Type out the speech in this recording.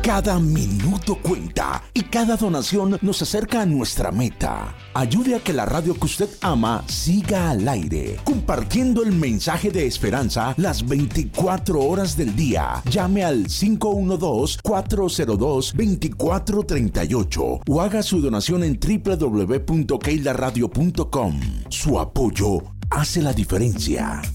Cada minuto cuenta y cada donación nos acerca a nuestra meta. Ayude a que la radio que usted ama siga al aire, compartiendo el mensaje de esperanza las 24 horas del día. Llame al 512-402-2438 o haga su donación en www.keilaradio.com. Su apoyo hace la diferencia.